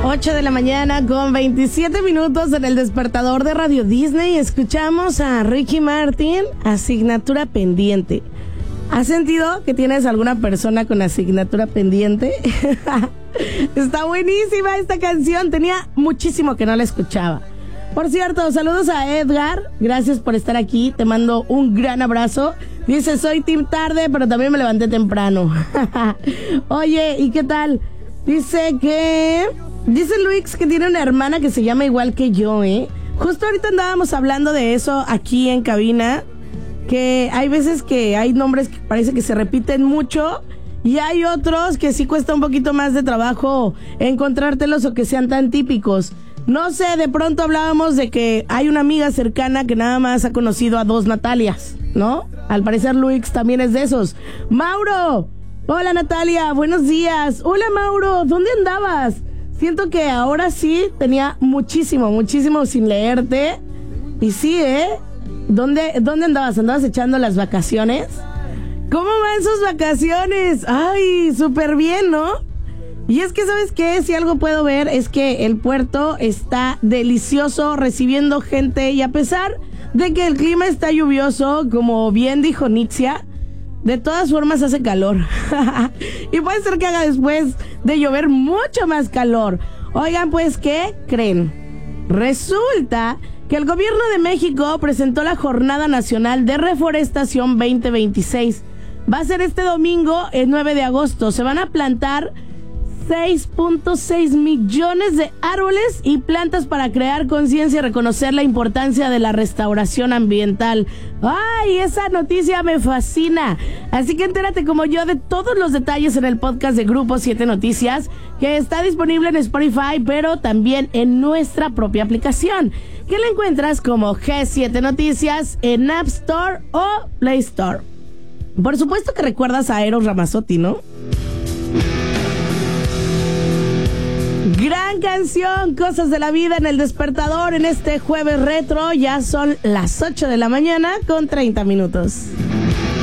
8 de la mañana con 27 minutos en el despertador de Radio Disney. Escuchamos a Ricky Martin, Asignatura Pendiente. ¿Has sentido que tienes alguna persona con asignatura pendiente? Está buenísima esta canción. Tenía muchísimo que no la escuchaba. Por cierto, saludos a Edgar. Gracias por estar aquí. Te mando un gran abrazo. Dice, soy team tarde, pero también me levanté temprano. Oye, ¿y qué tal? Dice Luis que tiene una hermana que se llama igual que yo, ¿eh? Justo ahorita andábamos hablando de eso aquí en cabina, que hay veces que hay nombres que parece que se repiten mucho y hay otros que sí cuesta un poquito más de trabajo encontrártelos o que sean tan típicos. No sé, de pronto hablábamos de que hay una amiga cercana que nada más ha conocido a 2 Natalias, ¿no? Al parecer Luis también es de esos. ¡Mauro! Hola Natalia, buenos días. Hola Mauro, ¿dónde andabas? Siento que ahora sí tenía muchísimo sin leerte. Y sí, ¿Dónde andabas? ¿Andabas echando las vacaciones? ¿Cómo van sus vacaciones? Ay, súper bien, ¿no? Y es que, ¿sabes qué? Si algo puedo ver es que el puerto está delicioso recibiendo gente. Y a pesar de que el clima está lluvioso, como bien dijo Nitzia, de todas formas hace calor. Y puede ser que haga después de llover mucho más calor. Oigan, pues, ¿qué creen? Resulta que el gobierno de México presentó la Jornada Nacional de Reforestación 2026. Va a ser este domingo, el 9 de agosto. Se van a plantar 6.6 millones de árboles y plantas para crear conciencia y reconocer la importancia de la restauración ambiental. ¡Ay, esa noticia me fascina! Así que entérate como yo de todos los detalles en el podcast de Grupo 7 Noticias, que está disponible en Spotify, pero también en nuestra propia aplicación, que la encuentras como G7 Noticias en App Store o Play Store. Por supuesto que recuerdas a Eros Ramazzotti, ¿no? Gran canción, Cosas de la Vida en el despertador en este jueves retro. Ya son las 8 de la mañana con 30 minutos.